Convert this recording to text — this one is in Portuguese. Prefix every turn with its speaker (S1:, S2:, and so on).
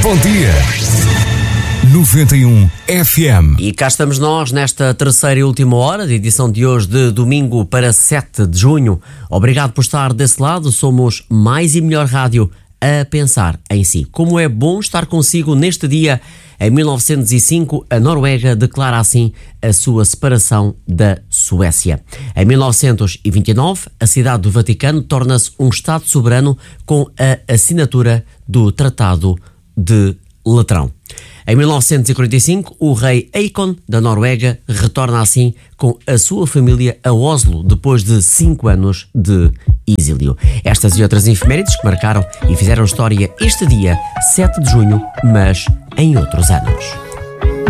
S1: Bom dia. 91 FM.
S2: E cá estamos nós nesta terceira e última hora de edição de hoje, de domingo para 7 de junho. Obrigado por estar desse lado. Somos mais e melhor rádio a pensar em si. Como é bom estar consigo neste dia. Em 1905, a Noruega declara assim a sua separação da Suécia. Em 1929, a cidade do Vaticano torna-se um Estado soberano com a assinatura do Tratado de Latrão. Em 1945, o rei Haakon da Noruega retorna assim com a sua família a Oslo depois de 5 anos de exílio. Estas e outras efemérides que marcaram e fizeram história este dia, 7 de junho, mas em outros anos.